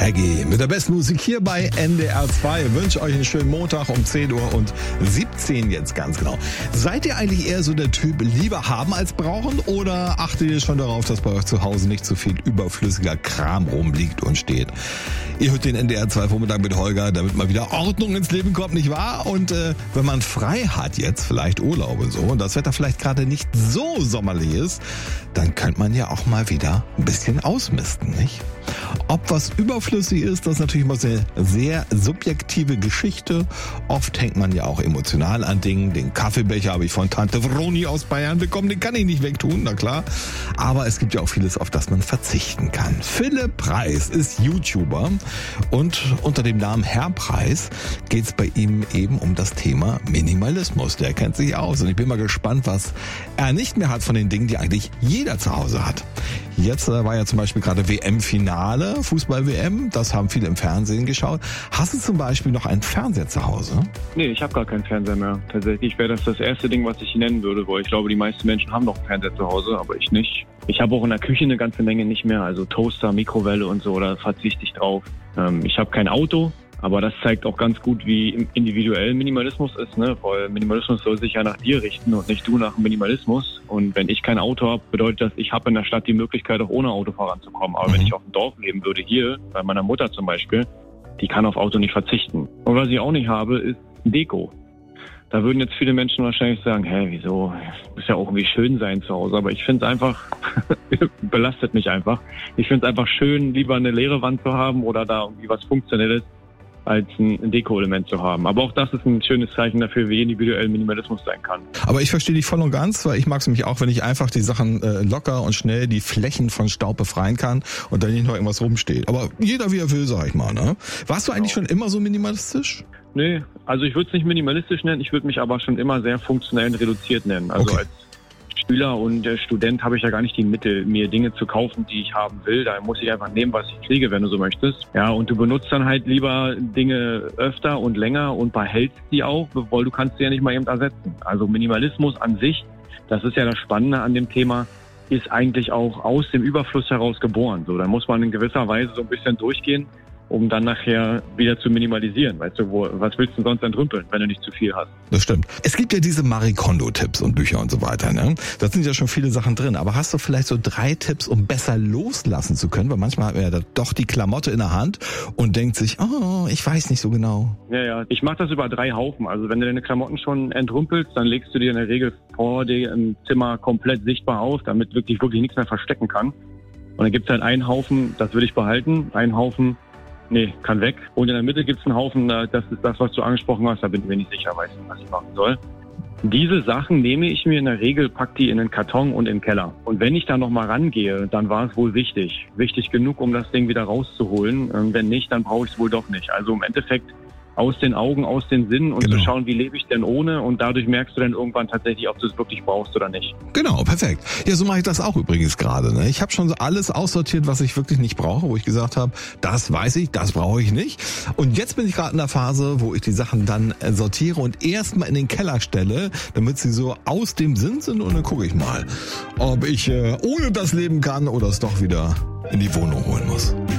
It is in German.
Shaggy mit der besten Musik hier bei NDR 2. Wünsche euch einen schönen Montag um 10 Uhr und 17 jetzt ganz genau. Seid ihr eigentlich eher so der Typ lieber haben als brauchen oder achtet ihr schon darauf, dass bei euch zu Hause nicht so viel überflüssiger Kram rumliegt und steht? Ihr hört den NDR 2 Vormittag mit Holger, damit mal wieder Ordnung ins Leben kommt, nicht wahr? Und wenn man frei hat jetzt, vielleicht Urlaub und so, und das Wetter vielleicht gerade nicht so sommerlich ist, dann könnte man ja auch mal wieder ein bisschen ausmisten, nicht? Ob was überflüssig ist, das ist natürlich immer eine sehr subjektive Geschichte. Oft hängt man ja auch emotional an Dingen. Den Kaffeebecher habe ich von Tante Vroni aus Bayern bekommen, den kann ich nicht wegtun, na klar. Aber es gibt ja auch vieles, auf das man verzichten kann. Philipp Preis ist YouTuber und unter dem Namen Herr Preis geht es bei ihm eben um das Thema Minimalismus. Der kennt sich aus und ich bin mal gespannt, was er nicht mehr hat von den Dingen, die eigentlich jeder zu Hause hat. Jetzt war ja zum Beispiel gerade WM-Finale, Fußball-WM, das haben viele im Fernsehen geschaut. Hast du zum Beispiel noch einen Fernseher zu Hause? Nee, ich habe gar keinen Fernseher mehr. Tatsächlich wäre das erste Ding, was ich nennen würde, weil ich glaube, die meisten Menschen haben noch einen Fernseher zu Hause, aber ich nicht. Ich habe auch in der Küche eine ganze Menge nicht mehr, also Toaster, Mikrowelle und so, da verzichte ich drauf. Ich habe kein Auto. Aber das zeigt auch ganz gut, wie individuell Minimalismus ist, ne? Weil Minimalismus soll sich ja nach dir richten und nicht du nach Minimalismus. Und wenn ich kein Auto habe, bedeutet das, ich habe in der Stadt die Möglichkeit, auch ohne Auto voranzukommen. Aber wenn ich auf dem Dorf leben würde, hier, bei meiner Mutter zum Beispiel, die kann auf Auto nicht verzichten. Und was ich auch nicht habe, ist Deko. Da würden jetzt viele Menschen wahrscheinlich sagen, wieso? Muss ja auch irgendwie schön sein zu Hause. Aber ich finde es einfach, belastet mich einfach. Ich finde es einfach schön, lieber eine leere Wand zu haben oder da irgendwie was Funktionelles, als ein Deko-Element zu haben. Aber auch das ist ein schönes Zeichen dafür, wie individuell Minimalismus sein kann. Aber ich verstehe dich voll und ganz, weil ich mag es nämlich auch, wenn ich einfach die Sachen locker und schnell die Flächen von Staub befreien kann und dann nicht noch irgendwas rumsteht. Aber jeder wie er will, sag ich mal. Ne? Warst du eigentlich schon immer so minimalistisch? Nee, also ich würde es nicht minimalistisch nennen, ich würde mich aber schon immer sehr funktionell und reduziert nennen. Also als Schüler und Student habe ich ja gar nicht die Mittel, mir Dinge zu kaufen, die ich haben will. Da muss ich einfach nehmen, was ich kriege, wenn du so möchtest. Ja, und du benutzt dann halt lieber Dinge öfter und länger und behältst die auch, weil du kannst sie ja nicht mal eben ersetzen. Also Minimalismus an sich, das ist ja das Spannende an dem Thema, ist eigentlich auch aus dem Überfluss heraus geboren. So, da muss man in gewisser Weise so ein bisschen durchgehen, um dann nachher wieder zu minimalisieren. Weißt du, was willst du sonst entrümpeln, wenn du nicht zu viel hast? Das stimmt. Es gibt ja diese Marie Kondo-Tipps und Bücher und so weiter. Ne? Da sind ja schon viele Sachen drin. Aber hast du vielleicht so 3 Tipps, um besser loslassen zu können? Weil manchmal hat man ja doch die Klamotte in der Hand und denkt sich, ich weiß nicht so genau. Ja. Ich mache das über 3 Haufen. Also wenn du deine Klamotten schon entrümpelst, dann legst du dir in der Regel vor dir im Zimmer komplett sichtbar auf, damit wirklich nichts mehr verstecken kann. Und dann gibt's halt einen Haufen, das will ich behalten, einen Haufen, nee, kann weg. Und in der Mitte gibt's einen Haufen, das ist das, was du angesprochen hast, da bin ich mir nicht sicher, weiß nicht, was ich machen soll. Diese Sachen nehme ich mir in der Regel, pack die in den Karton und in den Keller. Und wenn ich da nochmal rangehe, dann war es wohl wichtig. Wichtig genug, um das Ding wieder rauszuholen. Wenn nicht, dann brauche ich es wohl doch nicht. Also im Endeffekt aus den Augen, aus den Sinnen und zu schauen, wie lebe ich denn ohne, und dadurch merkst du dann irgendwann tatsächlich, ob du es wirklich brauchst oder nicht. Genau, perfekt. Ja, so mache ich das auch übrigens gerade. Ne? Ich habe schon so alles aussortiert, was ich wirklich nicht brauche, wo ich gesagt habe, das weiß ich, das brauche ich nicht. Und jetzt bin ich gerade in der Phase, wo ich die Sachen dann sortiere und erstmal in den Keller stelle, damit sie so aus dem Sinn sind, und dann gucke ich mal, ob ich ohne das leben kann oder es doch wieder in die Wohnung holen muss.